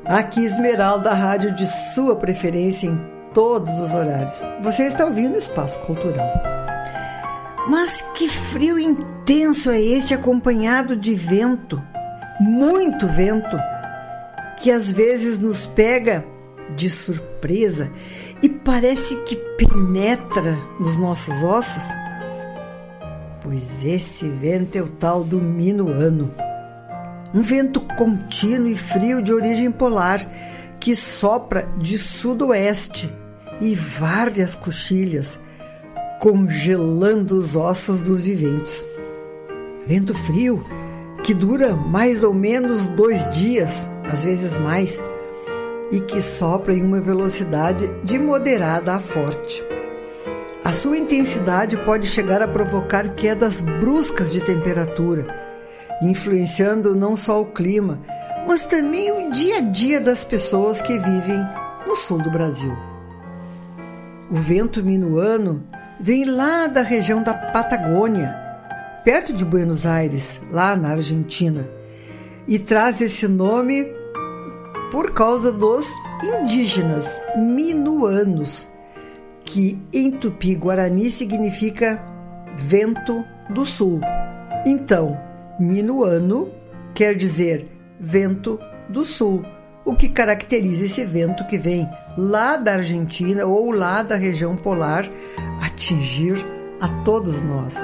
Aqui Esmeralda, a rádio de sua preferência em todos os horários. Você está ouvindo o Espaço Cultural. Mas que frio intenso é este, acompanhado de vento, muito vento, que às vezes nos pega de surpresa e parece que penetra nos nossos ossos? Pois esse vento é o tal do minuano. Um vento contínuo e frio de origem polar que sopra de sudoeste e varre as coxilhas, congelando os ossos dos viventes. Vento frio que dura mais ou menos 2 dias, às vezes mais, e que sopra em uma velocidade de moderada a forte. A sua intensidade pode chegar a provocar quedas bruscas de temperatura, influenciando não só o clima, mas também o dia a dia das pessoas que vivem no sul do Brasil. O vento minuano vem lá da região da Patagônia, perto de Buenos Aires, lá na Argentina, e traz esse nome por causa dos indígenas minuanos, que em tupi-guarani significa vento do sul. Então, minuano quer dizer vento do sul, o que caracteriza esse vento que vem lá da Argentina ou lá da região polar atingir a todos nós.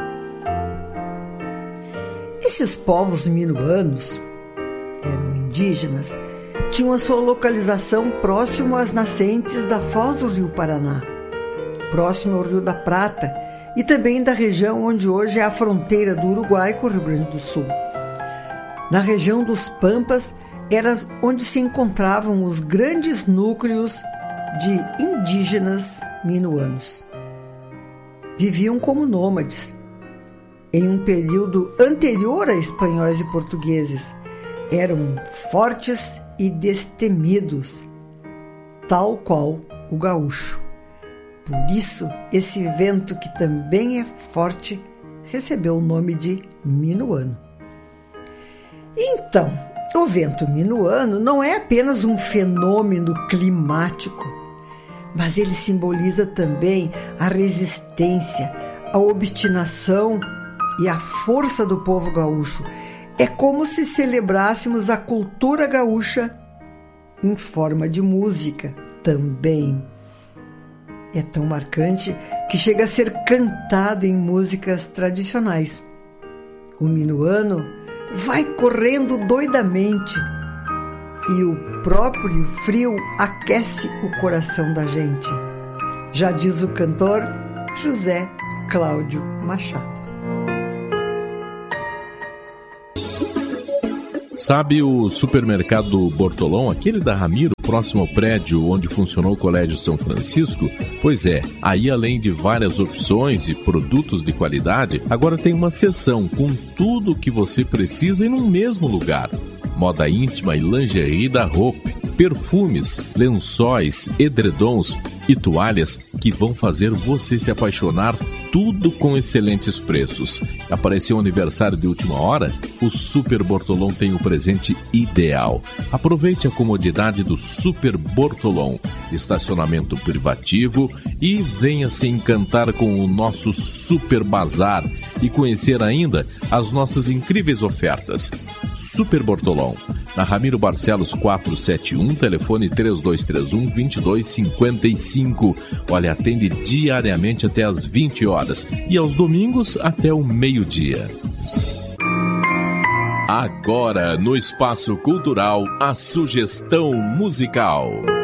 Esses povos minuanos, eram indígenas, tinham a sua localização próximo às nascentes da foz do Rio Paraná, próximo ao Rio da Prata e também da região onde hoje é a fronteira do Uruguai com o Rio Grande do Sul. Na região dos Pampas era onde se encontravam os grandes núcleos de indígenas minuanos. Viviam como nômades. Em um período anterior a espanhóis e portugueses, eram fortes e destemidos, tal qual o gaúcho. Por isso, esse vento, que também é forte, recebeu o nome de minuano. Então, o vento minuano não é apenas um fenômeno climático, mas ele simboliza também a resistência, a obstinação e a força do povo gaúcho. É como se celebrássemos a cultura gaúcha em forma de música também. É tão marcante que chega a ser cantado em músicas tradicionais. O minuano vai correndo doidamente e o próprio frio aquece o coração da gente. Já diz o cantor José Cláudio Machado. Sabe o supermercado Bortolão, aquele da Ramiro, próximo ao prédio onde funcionou o Colégio São Francisco? Pois é, aí além de várias opções e produtos de qualidade, agora tem uma seção com tudo o que você precisa em um mesmo lugar. Moda íntima e lingerie da Hope, perfumes, lençóis, edredons e toalhas que vão fazer você se apaixonar, tudo com excelentes preços. Apareceu o aniversário de última hora? O Super Bortolão tem o presente ideal. Aproveite a comodidade do Super Bortolão, estacionamento privativo, e venha se encantar com o nosso Super Bazar e conhecer ainda as nossas incríveis ofertas. Super Bortolão, na Ramiro Barcelos 471, telefone 3231-2255. Olha, atende diariamente até às 20 horas e aos domingos até o meio-dia. Agora, no Espaço Cultural, a sugestão musical.